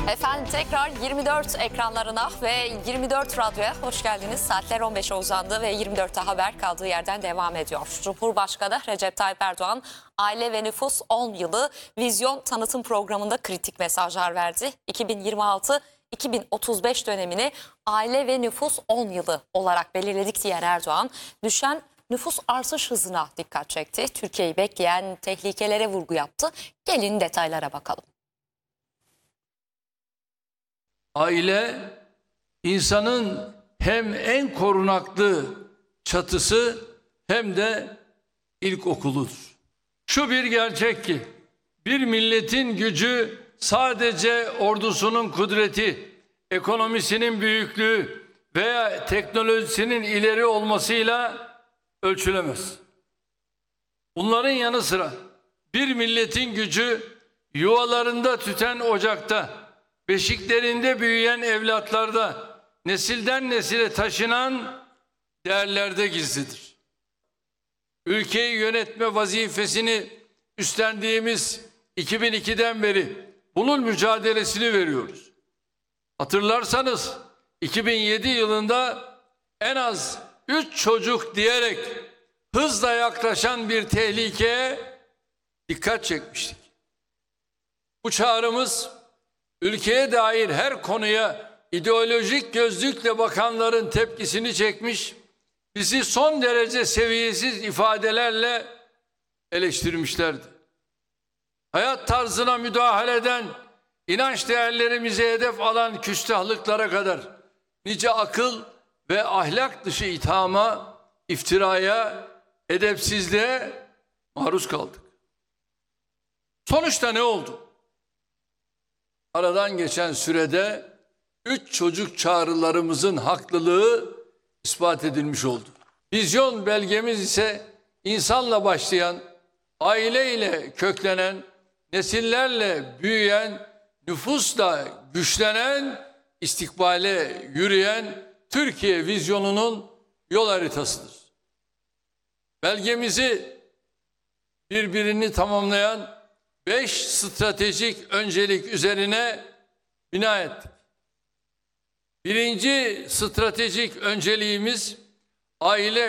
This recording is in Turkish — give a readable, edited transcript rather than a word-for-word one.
Efendim tekrar 24 ekranlarına ve 24 radyoya hoş geldiniz. Saatler 15'e uzandı ve 24'te haber kaldığı yerden devam ediyor. Cumhurbaşkanı Recep Tayyip Erdoğan Aile ve Nüfus 10 yılı vizyon tanıtım programında kritik mesajlar verdi. 2026-2035 dönemini aile ve nüfus 10 yılı olarak belirledik diyen Erdoğan, düşen nüfus artış hızına dikkat çekti. Türkiye'yi bekleyen tehlikelere vurgu yaptı. Gelin detaylara bakalım. Aile, insanın hem en korunaklı çatısı hem de ilkokuludur. Şu bir gerçek ki, bir milletin gücü sadece ordusunun kudreti, ekonomisinin büyüklüğü veya teknolojisinin ileri olmasıyla ölçülemez. Bunların yanı sıra bir milletin gücü yuvalarında tüten ocakta, beşiklerinde büyüyen evlatlarda, nesilden nesile taşınan değerlerde gizlidir. Ülkeyi yönetme vazifesini üstlendiğimiz 2002'den beri bunun mücadelesini veriyoruz. Hatırlarsanız 2007 yılında en az 3 çocuk diyerek hızla yaklaşan bir tehlikeye dikkat çekmiştik. Bu çağrımız ülkeye dair her konuya ideolojik gözlükle bakanların tepkisini çekmiş, bizi son derece seviyesiz ifadelerle eleştirmişlerdi. Hayat tarzına müdahale eden, inanç değerlerimize hedef alan küstahlıklara kadar nice akıl ve ahlak dışı ithama, iftiraya, edepsizliğe maruz kaldık. Sonuçta ne oldu? Aradan geçen sürede 3 çocuk çağrılarımızın haklılığı ispat edilmiş oldu. Vizyon belgemiz ise insanla başlayan, aileyle köklenen, nesillerle büyüyen, nüfusla güçlenen, istikbale yürüyen Türkiye vizyonunun yol haritasıdır. Belgemizi birbirini tamamlayan 5 stratejik öncelik üzerine bina ettik. Birinci stratejik önceliğimiz aile